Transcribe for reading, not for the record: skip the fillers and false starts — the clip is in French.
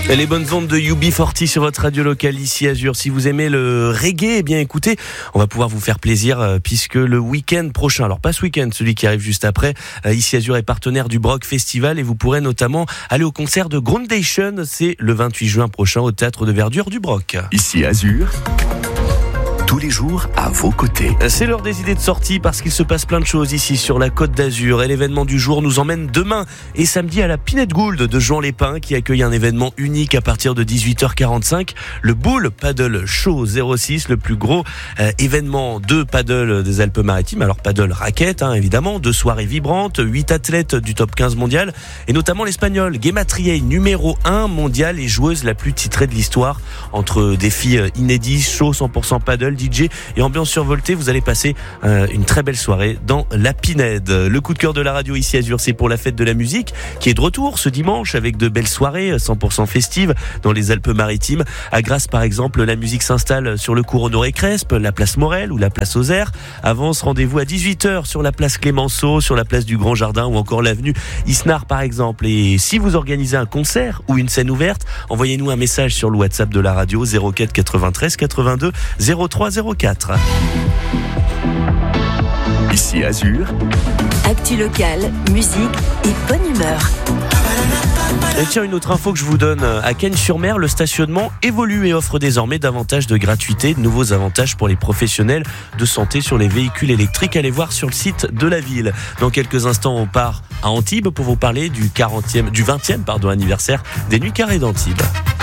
Les bonnes ondes de UB40 sur votre radio locale ici Azur. Si vous aimez le reggae, eh bien écoutez, on va pouvoir vous faire plaisir puisque le week-end prochain, alors pas ce week-end, celui qui arrive juste après, ici Azur est partenaire du Brock Festival et vous pourrez notamment aller au concert de Groundation, c'est le 28 juin prochain au Théâtre de Verdure du Brock. Ici Azur, tous les jours à vos côtés. C'est l'heure des idées de sortie parce qu'il se passe plein de choses ici sur la Côte d'Azur et l'événement du jour nous emmène demain et samedi à la Pinette Gould de Jean Lépin qui accueille un événement unique à partir de 18h45, le Bull Paddle Show 06, le plus gros événement de paddle des Alpes-Maritimes. Alors paddle raquette évidemment, 2 soirées vibrantes, 8 athlètes du top 15 mondial et notamment l'Espagnole Gemma Triey, numéro 1 mondial et joueuse la plus titrée de l'histoire. Entre défis inédits, show 100% paddle, DJ et ambiance survoltée, vous allez passer une très belle soirée dans la Pinède. Le coup de cœur de la radio ici Azur, c'est pour la fête de la musique qui est de retour ce dimanche avec de belles soirées 100% festives dans les Alpes-Maritimes. À Grasse par exemple, la musique s'installe sur le cours Honoré Crespe, la place Morel ou la place Auxerre. Avance, rendez-vous à 18h sur la place Clémenceau, sur la place du Grand Jardin ou encore l'avenue Isnard par exemple. Et si vous organisez un concert ou une scène ouverte, envoyez-nous un message sur le WhatsApp de la radio 04 93 82 03 04. Ici Azur, actu locale, musique et bonne humeur. Et tiens, une autre info que je vous donne, à Cagnes-sur-Mer, le stationnement évolue et offre désormais davantage de gratuité, de nouveaux avantages pour les professionnels de santé sur les véhicules électriques. Allez voir sur le site de la ville. Dans quelques instants, on part à Antibes pour vous parler du 20e anniversaire des Nuits Carrées d'Antibes.